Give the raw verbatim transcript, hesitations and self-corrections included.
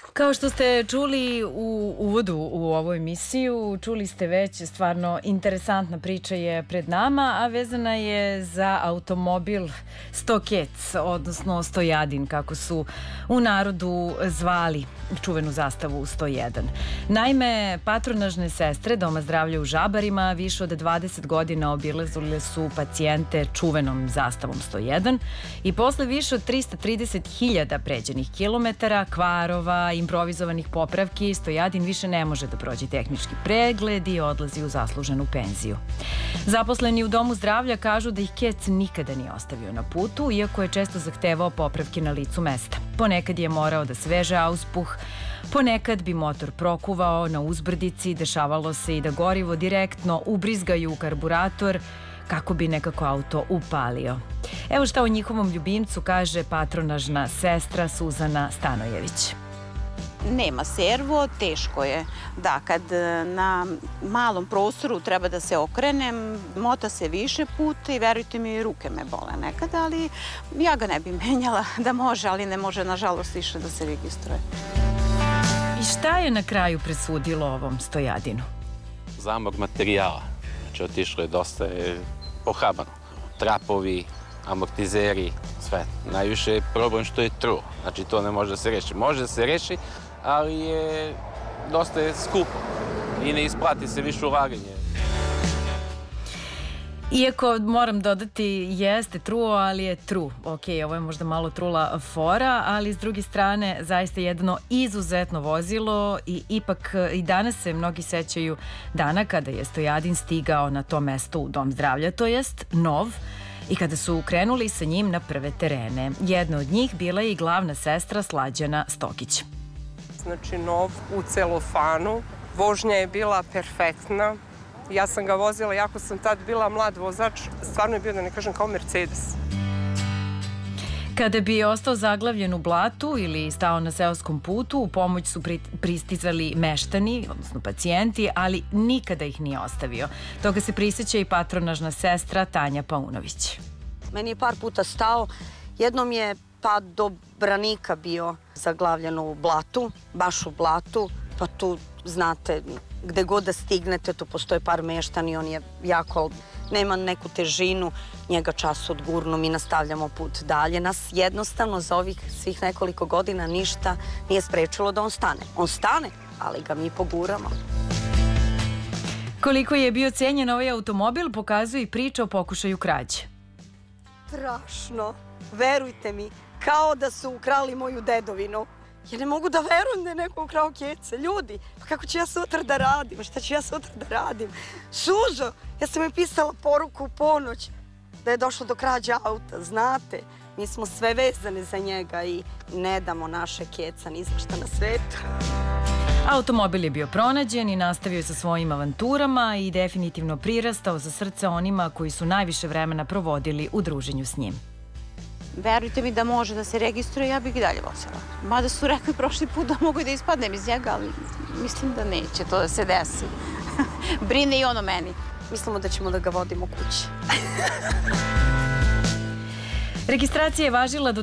Kao što ste čuli u uvodu u ovu emisiju, čuli ste već, stvarno interesantna priča je pred nama, a vezana je za automobil sto kec, odnosno Stojadin, kako su u narodu zvali čuvenu zastavu sto jedan. Naime, patronažne sestre Doma zdravlja u Žabarima više od dvadeset godina obilazile su pacijente čuvenom zastavom sto jedan i posle više od trista trideset hiljada pređenih kilometara, kvarova, improvizovanih popravki, Stojadin više ne može da prođe tehnički pregled i odlazi u zasluženu penziju. Zaposleni u Domu zdravlja kažu da ih kec nikada nije ostavio na putu, iako je često zahtevao popravke na licu mesta. Ponekad je morao da sveže auspuh, ponekad bi motor prokuvao na uzbrdici, dešavalo se i da gorivo direktno ubrizgaju u karburator kako bi nekako auto upalio. Evo šta o njihovom ljubimcu kaže patronažna sestra Suzana Stanojević. Nema servo, teško je. Da, kad na malom prostoru treba da se okrenem, mota se više puta i verujte mi, ruke me bole nekad, ali ja ga ne bi menjala da može, ali ne može, nažalost, više da se registruje. I šta je na kraju presudilo ovom Stojadinu? Zamor materijala. Znači, otišlo je dosta je pohabano. Trapovi, amortizeri, sve. Najviše je problem što je truo. Znači, to ne može da se reši. Može da se reši, ali je dosta je skupo i ne isplati se više ulaganje. Iako, moram dodati, jeste truo, ali je tru. Ok, ovo je možda malo trula fora, ali s druge strane zaista jedno izuzetno vozilo i ipak i danas se mnogi sećaju dana kada je Stojadin stigao na to mesto u Dom zdravlja, to jest nov, i kada su krenuli sa njim na prve terene. Jedna od njih bila je i glavna sestra Slađana Stokić. Znači, nov u celofanu. Vožnja je bila perfektna. Ja sam ga vozila, jako sam tad bila mlad vozač, stvarno je bio, da ne kažem, kao Mercedes. Kada bi ostao zaglavljen u blatu ili stao na seoskom putu, u pomoć su pristizali meštani, odnosno pacijenti, ali nikada ih nije ostavio. Toga se prisjeća i patronažna sestra Tanja Paunović. Meni je par puta stao. Jednom je pa do branika bio zaglavljen u blatu, baš u blatu, pa tu, znate, gde god da stignete, tu postoje par meštani, on je jako, nema neku težinu, njega čas odgurnu, mi nastavljamo put dalje. Nas jednostavno za ovih svih nekoliko godina ništa nije sprečilo da on stane. On stane, ali ga mi poguramo. Koliko je bio cenjen ovaj automobil pokazuje i priča o pokušaju krađe. Strašno, verujte mi, kao da su ukrali moju dedovinu. Ja ne mogu da verujem da je neko ukrao kece. Ljudi, pa kako ću ja sutra da radim? Šta ću ja sutra da radim? Suzo, ja sam joj pisala poruku u ponoć da je došlo do krađa auta, znate. Mi smo sve vezane za njega i ne damo naše keca ni za šta na svetu. Automobil je bio pronađen i nastavio sa svojim avanturama i definitivno prirastao za srce onima koji su najviše vremena provodili u druženju s njim. Verujte mi da može da se registruje, ja bih i dalje vozila. Mada su rekli prošli put da mogu da ispadnem iz njega, ali mislim da neće to da se desi. Brine i on o meni. Mislimo da ćemo da ga vodimo kući. Registracija je važila do